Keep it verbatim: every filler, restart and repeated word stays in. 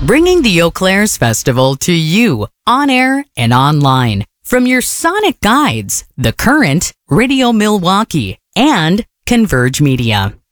bringing the Eau Claire's Festival to you on air and online from your sonic guides, The Current, Radio Milwaukee, and Converge Media.